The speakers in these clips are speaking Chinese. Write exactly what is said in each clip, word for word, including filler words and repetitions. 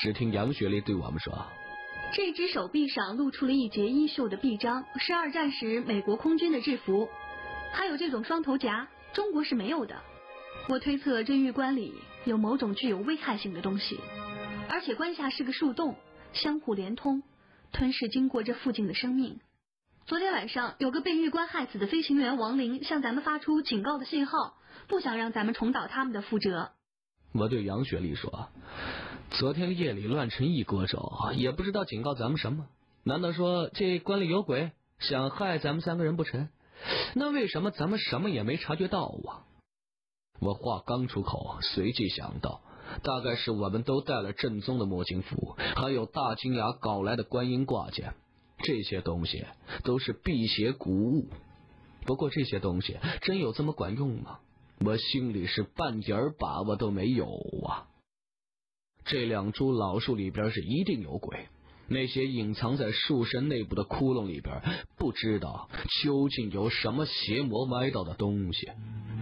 只听杨雪丽对我们说， 这只手臂上露出了一截衣袖的臂章，是二战时美国空军的制服，还有这种双头夹，中国是没有的。我推测这玉棺里有某种具有危害性的东西，而且棺下是个树洞，相互连通，吞噬经过这附近的生命。昨天晚上有个被玉棺害死的飞行员王林向咱们发出警告的信号，不想让咱们重蹈他们的覆辙。 我对杨雪丽说，昨天夜里乱臣一国手，也不知道警告咱们什么，难道说这棺里有鬼，想害咱们三个人不成？那为什么咱们什么也没察觉到啊？我话刚出口，随即想到，大概是我们都带了正宗的摸金符，还有大金牙搞来的观音挂件，这些东西都是辟邪古物。不过这些东西真有这么管用吗？我心里是半点把握都没有啊！这两株老树里边是一定有鬼，那些隐藏在树身内部的窟窿里边，不知道究竟有什么邪魔歪道的东西。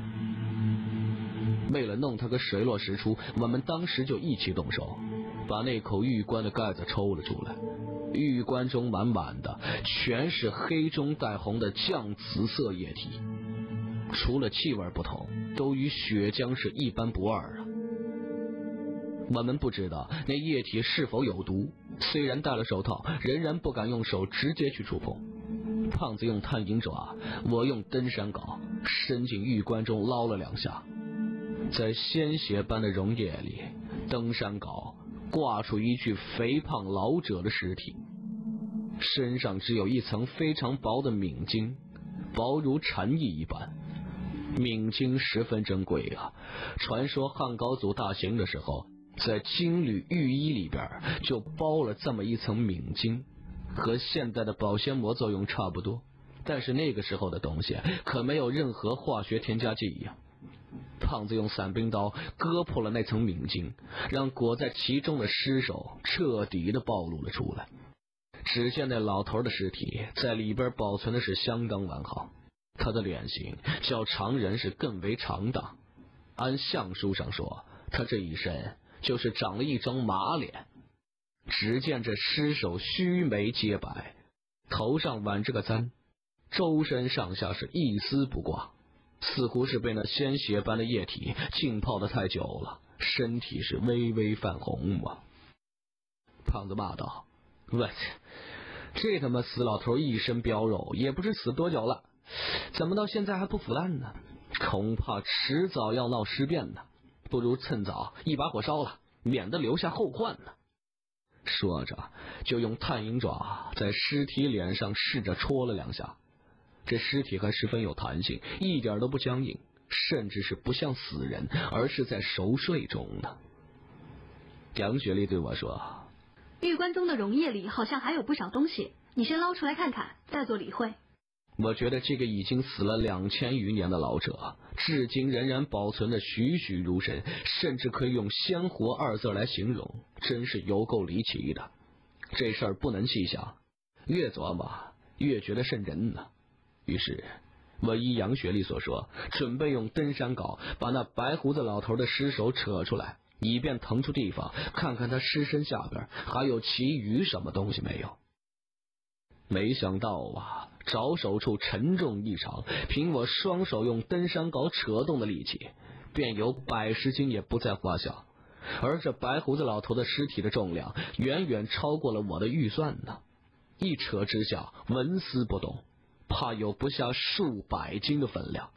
为了弄它个水落石出，我们当时就一起动手，把那口玉棺的盖子抽了出来。玉棺中满满的全是黑中带红的酱紫色液体，除了气味不同，都与血浆是一般不二啊。我们不知道那液体是否有毒，虽然戴了手套，仍然不敢用手直接去触碰。胖子用探银爪，我用登山镐，伸进玉棺中捞了两下，在鲜血般的溶液里，登山镐挂出一具肥胖老者的尸体，身上只有一层非常薄的冥金，薄如蝉翼一般。冥金十分珍贵啊，传说汉高祖大行的时候，在金缕玉衣里边就包了这么一层冥金，和现在的保鲜膜作用差不多，但是那个时候的东西可没有任何化学添加剂呀。胖子用伞兵刀割破了那层冥金，让裹在其中的尸首彻底的暴露了出来。只见那老头的尸体在里边保存的是相当完好，他的脸型较常人是更为长大，按相书上说，他这一身就是长了一张马脸。只见这尸首须眉皆白，头上挽着个簪，周身上下是一丝不挂，似乎是被那鲜血般的液体浸泡得太久了，身体是微微泛红啊。胖子骂道，我这他妈死老头一身膘肉，也不知死多久了，怎么到现在还不腐烂呢？恐怕迟早要闹尸变呢，不如趁早一把火烧了，免得留下后患呢。说着就用探银爪在尸体脸上试着戳了两下，这尸体还十分有弹性，一点都不僵硬，甚至是不像死人，而是在熟睡中呢。杨雪丽对我说， 玉棺中的溶液里好像还有不少东西，你先捞出来看看，再做理会。 我觉得这个已经死了两千余年的老者，至今仍然保存的栩栩如生，甚至可以用鲜活二字来形容，真是有够离奇的。这事儿不能细想，越琢磨越觉得瘆人呢。于是我依杨雪丽所说，准备用登山镐把那白胡子老头的尸首扯出来，以便腾出地方看看他尸身下边还有其余什么东西没有。没想到啊，着手处沉重异常，凭我双手用登山镐扯动的力气，便有百十斤也不在话下。而这白胡子老头的尸体的重量远远超过了我的预算呢，一扯之下纹丝不动，怕有不下数百斤的分量。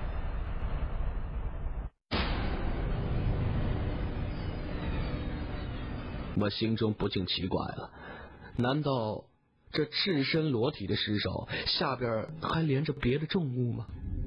我心中不禁奇怪了，难道这赤身裸体的尸首下边还连着别的重物吗？